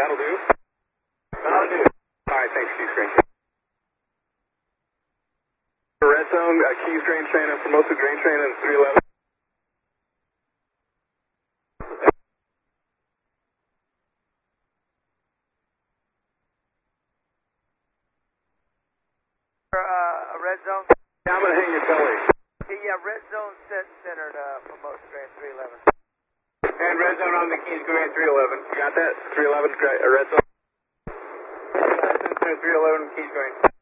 That'll do. That'll do. All right, thanks, Keys Grain. Red Zone, Keys Grain Train and Formosa Grain Train and 311. Red Zone? Yeah, I'm going to hang your belly. Yeah, Red Zone centered Formosa Grain 311. And Red Zone on the Keys Grain 311. You got that? 311, Red Zone. 311, Keys Grain.